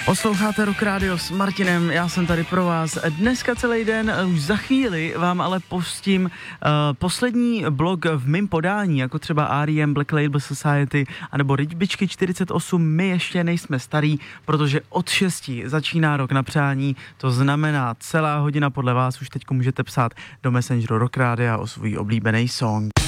Posloucháte Rock Radio s Martinem, já jsem tady pro vás dneska celý den, už za chvíli vám ale pustím poslední blok v mým podání, jako třeba R.E.M., Black Label Society, anebo Rybičky 48, my ještě nejsme starý, protože od 6 začíná Rok na přání, to znamená celá hodina podle vás, už teď můžete psát do Messengeru Rock Radio o svůj oblíbený song.